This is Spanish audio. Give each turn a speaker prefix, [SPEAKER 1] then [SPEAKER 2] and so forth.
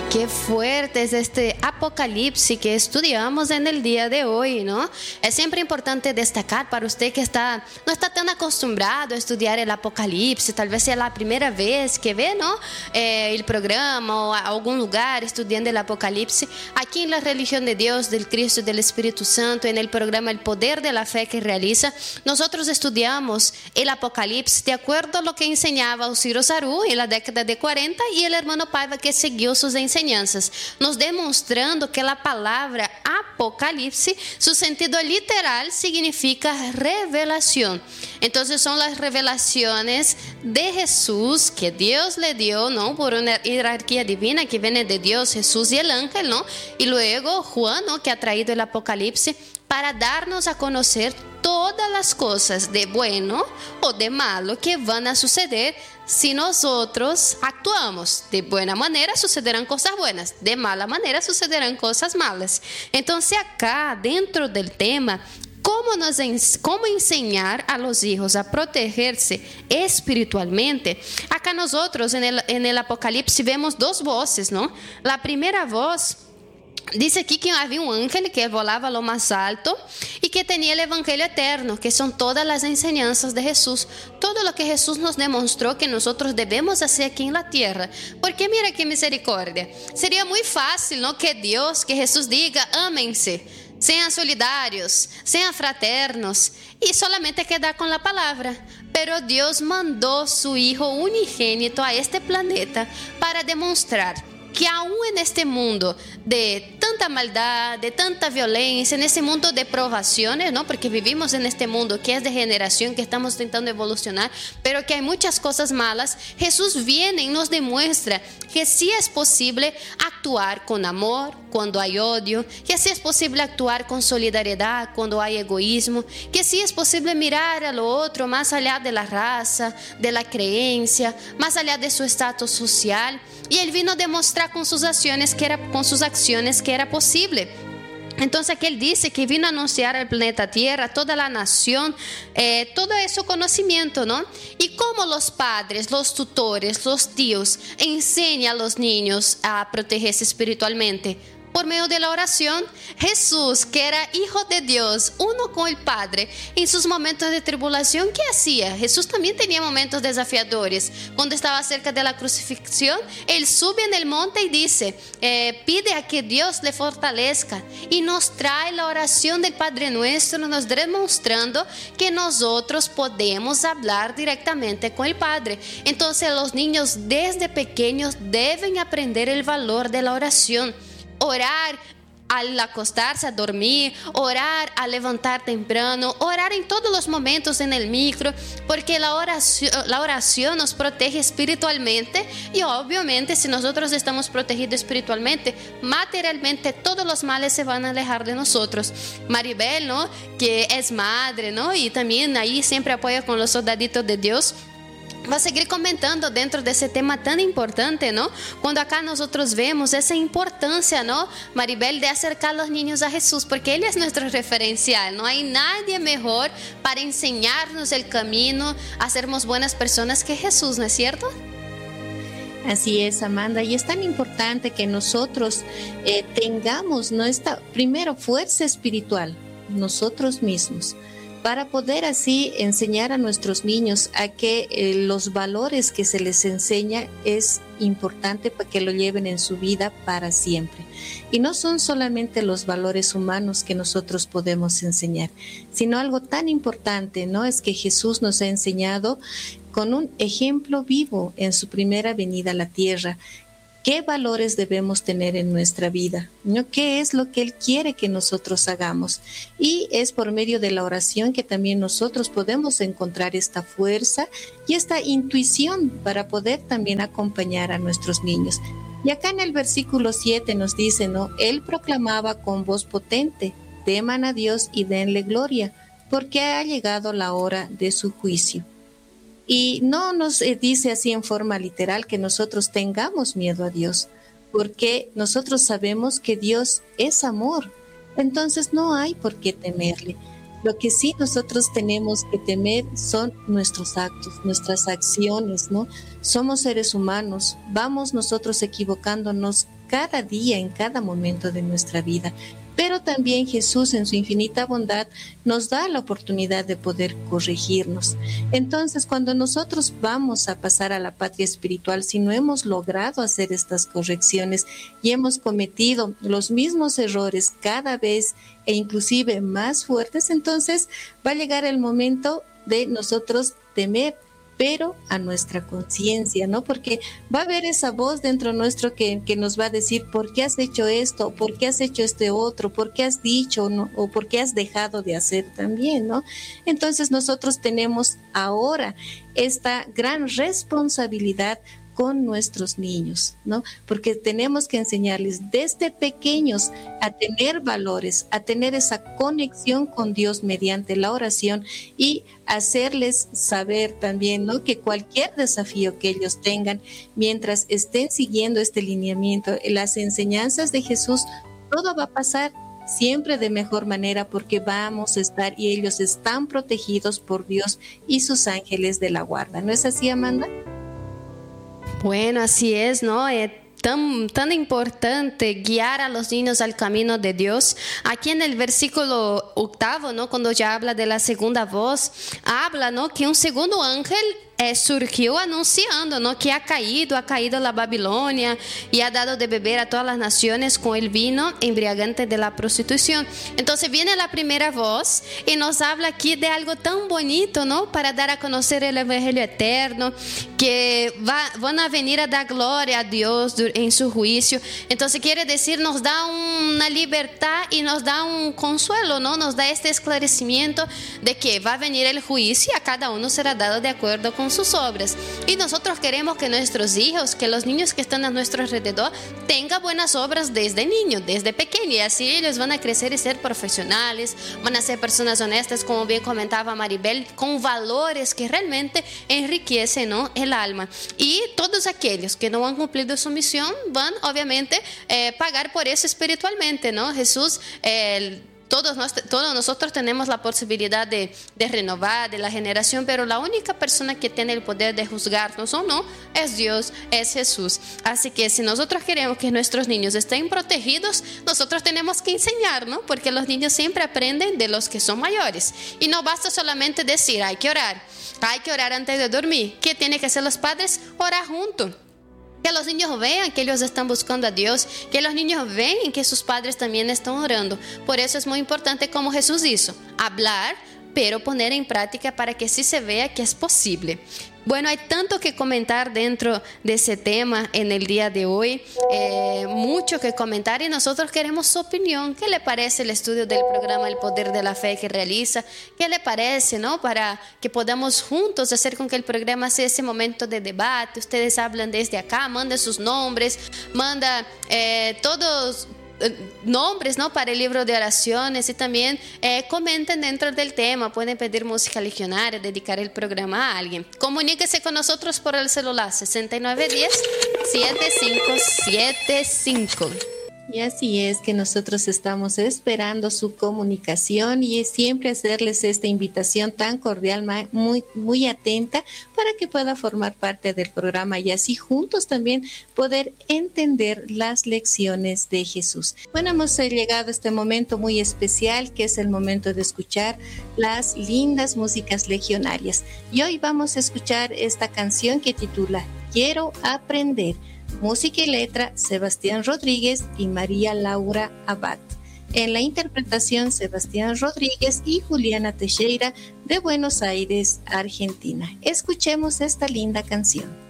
[SPEAKER 1] Qué fuerte es este Apocalipsis que estudiamos en el día de hoy, ¿no? Es siempre importante destacar para usted que no está tan acostumbrado a estudiar el Apocalipsis, tal vez sea la primera vez que ve, ¿no? El programa o algún lugar estudiando el Apocalipsis. Aquí en la religión de Dios, del Cristo y del Espíritu Santo, en el programa El Poder de la Fe que realiza, nosotros estudiamos el Apocalipsis de acuerdo a lo que enseñaba Ciro Zaru en la década de 40 y el hermano Paiva que siguió sus enseñanzas, nos demostrando que la palabra Apocalipsis, su sentido literal significa revelación. Entonces son las revelaciones de Jesús que Dios le dio, ¿no? Por una jerarquía divina que viene de Dios, Jesús y el ángel, ¿no? Y luego Juan, ¿no? Que ha traído el Apocalipsis para darnos a conocer todas las cosas de bueno o de malo que van a suceder si nosotros actuamos. De buena manera sucederán cosas buenas, de mala manera sucederán cosas malas. Entonces acá dentro del tema, ¿cómo enseñar a los hijos a protegerse espiritualmente? Acá nosotros en el Apocalipsis vemos dos voces, ¿no? La primera voz dice aquí que había un ángel que volaba a lo más alto y que tenía el evangelio eterno, que son todas las enseñanzas de Jesús, todo lo que Jesús nos demostró que nosotros debemos hacer aquí en la tierra. Porque mira qué misericordia, sería muy fácil, ¿no? Que Jesús diga, ámense, sean solidarios, sean fraternos y solamente quedar con la palabra. Pero Dios mandó su Hijo unigénito a este planeta para demostrar que aún en este mundo de tanta maldad, de tanta violencia, en este mundo de provaciones, ¿no? Porque vivimos en este mundo que es de generación, que estamos intentando evolucionar, pero que hay muchas cosas malas, Jesús viene y nos demuestra que sí es posible actuar con amor cuando hay odio, que sí es posible actuar con solidaridad cuando hay egoísmo, que sí es posible mirar a lo otro más allá de la raza, de la creencia, más allá de su estatus social. Y Él vino a demostrar con sus acciones que era posible. Entonces aquí Él dice que vino a anunciar al planeta Tierra, a toda la nación, todo ese conocimiento, ¿no? Y cómo los padres, los tutores, los tíos enseñan a los niños a protegerse espiritualmente. Por medio de la oración. Jesús, que era Hijo de Dios, uno con el Padre, en sus momentos de tribulación, ¿qué hacía? Jesús también tenía momentos desafiadores. Cuando estaba cerca de la crucifixión, Él sube en el monte y dice, pide a que Dios le fortalezca. Y nos trae la oración del Padre Nuestro, nos demostrando que nosotros podemos hablar directamente con el Padre. Entonces los niños desde pequeños deben aprender el valor de la oración. Orar al acostarse a dormir, orar al levantar temprano, orar en todos los momentos en el micro, porque la oración nos protege espiritualmente y obviamente si nosotros estamos protegidos espiritualmente, materialmente todos los males se van a alejar de nosotros. Maribel, ¿no? Que es madre, ¿no? Y también ahí siempre apoya con los soldaditos de Dios. Va a seguir comentando dentro de ese tema tan importante, ¿no? Cuando acá nosotros vemos esa importancia, ¿no? Maribel, de acercar a los niños a Jesús, porque Él es nuestro referencial. No hay nadie mejor para enseñarnos el camino a sermos buenas personas que Jesús, ¿no es cierto?
[SPEAKER 2] Así es, Amanda, y es tan importante que nosotros tengamos nuestra, primero, fuerza espiritual, nosotros mismos, para poder así enseñar a nuestros niños a que los valores que se les enseña es importante para que lo lleven en su vida para siempre. Y no son solamente los valores humanos que nosotros podemos enseñar, sino algo tan importante, ¿no? Es que Jesús nos ha enseñado con un ejemplo vivo en su primera venida a la tierra. ¿Qué valores debemos tener en nuestra vida? ¿No? ¿Qué es lo que Él quiere que nosotros hagamos? Y es por medio de la oración que también nosotros podemos encontrar esta fuerza y esta intuición para poder también acompañar a nuestros niños. Y acá en el versículo 7 nos dice, ¿no? Él proclamaba con voz potente, teman a Dios y denle gloria, porque ha llegado la hora de su juicio. Y no nos dice así en forma literal que nosotros tengamos miedo a Dios, porque nosotros sabemos que Dios es amor, entonces no hay por qué temerle. Lo que sí nosotros tenemos que temer son nuestros actos, nuestras acciones, ¿no? Somos seres humanos, vamos nosotros equivocándonos cada día, en cada momento de nuestra vida. Pero también Jesús, en su infinita bondad, nos da la oportunidad de poder corregirnos. Entonces, cuando nosotros vamos a pasar a la patria espiritual, si no hemos logrado hacer estas correcciones y hemos cometido los mismos errores cada vez e inclusive más fuertes, entonces va a llegar el momento de nosotros temer, pero a nuestra conciencia, ¿no? Porque va a haber esa voz dentro nuestro que nos va a decir, ¿por qué has hecho esto? ¿Por qué has hecho este otro? ¿Por qué has dicho, no? ¿O por qué has dejado de hacer también, no? Entonces nosotros tenemos ahora esta gran responsabilidad con nuestros niños, ¿no? Porque tenemos que enseñarles desde pequeños a tener valores, a tener esa conexión con Dios mediante la oración y hacerles saber también, ¿no? Que cualquier desafío que ellos tengan, mientras estén siguiendo este lineamiento, las enseñanzas de Jesús, todo va a pasar siempre de mejor manera porque vamos a estar y ellos están protegidos por Dios y sus ángeles de la guarda. ¿No es así, Amanda?
[SPEAKER 1] Bueno, así es, ¿no? Tan importante guiar a los niños al camino de Dios. Aquí en el versículo 8, ¿no? Cuando ya habla de la segunda voz, habla, ¿no? Que un segundo ángel surgió anunciando, ¿no? Que ha caído la Babilonia y ha dado de beber a todas las naciones con el vino embriagante de la prostitución. Entonces viene la primera voz y nos habla aquí de algo tan bonito, ¿no? Para dar a conocer el evangelio eterno, que van a venir a dar gloria a Dios en su juicio. Entonces quiere decir, nos da una libertad y nos da un consuelo, ¿no? Nos da este esclarecimiento de que va a venir el juicio y a cada uno será dado de acuerdo con sus obras. Y nosotros queremos que nuestros hijos, que los niños que están a nuestro alrededor, tengan buenas obras desde niños, desde pequeños, y así ellos van a crecer y ser profesionales, van a ser personas honestas, como bien comentaba Maribel, con valores que realmente enriquecen, ¿no? El alma. Y todos aquellos que no han cumplido su misión van obviamente pagar por eso espiritualmente, ¿no? Jesús, todos nosotros tenemos la posibilidad de renovar, de la generación, pero la única persona que tiene el poder de juzgarnos o no es Dios, es Jesús. Así que si nosotros queremos que nuestros niños estén protegidos, nosotros tenemos que enseñar, ¿no? Porque los niños siempre aprenden de los que son mayores. Y no basta solamente decir, hay que orar antes de dormir. ¿Qué tienen que hacer los padres? Orar juntos. Que los niños vean que ellos están buscando a Dios, que los niños vean que sus padres también están orando. Por eso es muy importante, como Jesús hizo, hablar, pero poner en práctica para que sí se vea que es posible. Bueno, hay tanto que comentar dentro de ese tema en el día de hoy, mucho que comentar, y nosotros queremos su opinión. ¿Qué le parece el estudio del programa El Poder de la Fe que realiza? ¿Qué le parece, no? Para que podamos juntos hacer con que el programa sea ese momento de debate. Ustedes hablan desde acá, manda sus nombres, manda todos nombres, ¿no? Para el libro de oraciones, y también comenten dentro del tema. Pueden pedir música legionaria, dedicar el programa a alguien. Comuníquese con nosotros por el celular 6910-7575.
[SPEAKER 2] Y así es que nosotros estamos esperando su comunicación y siempre hacerles esta invitación tan cordial, muy, muy atenta, para que pueda formar parte del programa y así juntos también poder entender las lecciones de Jesús. Bueno, hemos llegado a este momento muy especial, que es el momento de escuchar las lindas músicas legionarias. Y hoy vamos a escuchar esta canción que titula Quiero Aprender. Música y letra, Sebastián Rodríguez y María Laura Abad. En la interpretación, Sebastián Rodríguez y Juliana Teixeira, de Buenos Aires, Argentina. Escuchemos esta linda canción.